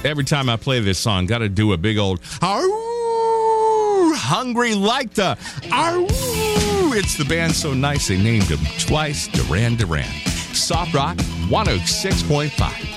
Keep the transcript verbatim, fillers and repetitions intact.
Every time I play this song, got to do a big old "Arr, hungry like the Arr." It's the band so nice they named him twice Duran Duran. Soft Rock one oh six point five.